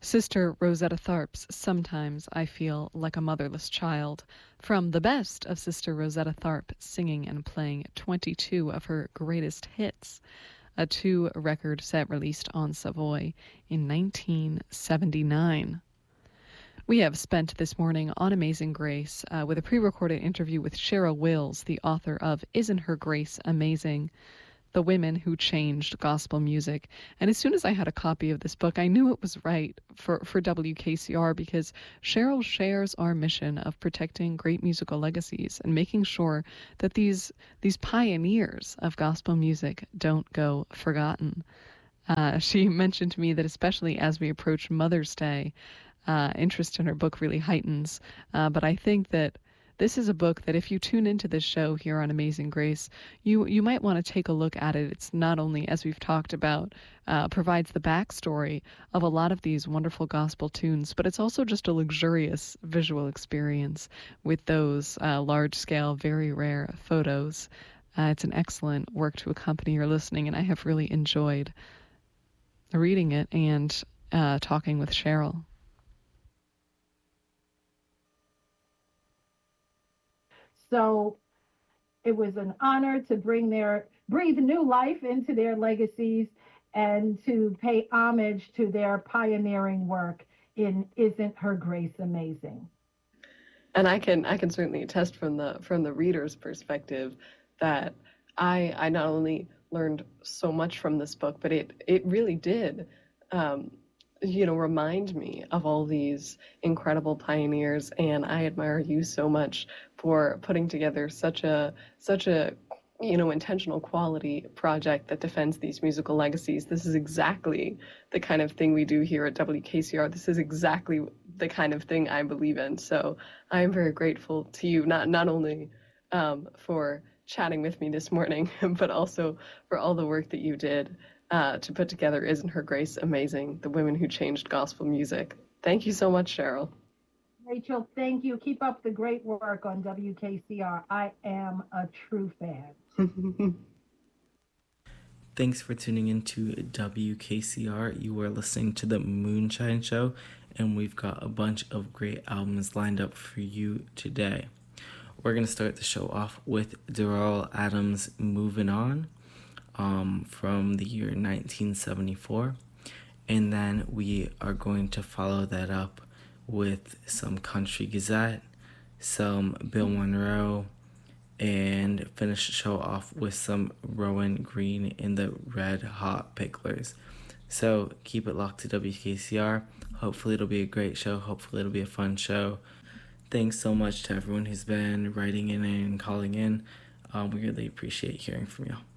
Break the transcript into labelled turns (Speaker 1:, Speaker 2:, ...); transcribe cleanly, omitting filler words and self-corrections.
Speaker 1: Sister Rosetta Tharpe's Sometimes I Feel Like a Motherless Child, from the best of Sister Rosetta Tharpe singing and playing 22 of her greatest hits, a 2-record set released on Savoy in 1979. We have spent this morning on Amazing Grace with a pre-recorded interview with Cheryl Wills, the author of Isn't Her Grace Amazing? The Women Who Changed Gospel Music. And as soon as I had a copy of this book, I knew it was right for WKCR, because Cheryl shares our mission of protecting great musical legacies and making sure that these pioneers of gospel music don't go forgotten. She mentioned to me that especially as we approach Mother's Day, interest in her book really heightens. But I think that this is a book that if you tune into this show here on Amazing Grace, you might want to take a look at it. It's not only, as we've talked about, provides the backstory of a lot of these wonderful gospel tunes, but it's also just a luxurious visual experience with those large-scale, very rare photos. It's an excellent work to accompany your listening, and I have really enjoyed reading it and talking with Cheryl.
Speaker 2: So it was an honor to breathe new life into their legacies and to pay homage to their pioneering work in Isn't Her Grace Amazing?
Speaker 3: And I can certainly attest from the reader's perspective that I not only learned so much from this book, but it really did remind me of all these incredible pioneers, and I admire you so much for putting together such a intentional quality project that defends these musical legacies. This is exactly the kind of thing we do here at WKCR. This is exactly the kind of thing I believe in. So I am very grateful to you, not only for chatting with me this morning, but also for all the work that you did to put together Isn't Her Grace Amazing? The Women Who Changed Gospel Music. Thank you so much, Cheryl.
Speaker 2: Rachel, thank you. Keep up the great work on WKCR. I am a true fan.
Speaker 4: Thanks for tuning in to WKCR. You are listening to The Moonshine Show, and we've got a bunch of great albums lined up for you today. We're going to start the show off with Daryl Adams' Moving On from the year 1974. And then we are going to follow that up with some Country Gazette, some Bill Monroe, and finish the show off with some Rowan Green in the Red Hot Picklers. So keep it locked to WKCR. Hopefully it'll be a great show. Hopefully it'll be a fun show. Thanks so much to everyone who's been writing in and calling in. We really appreciate hearing from you.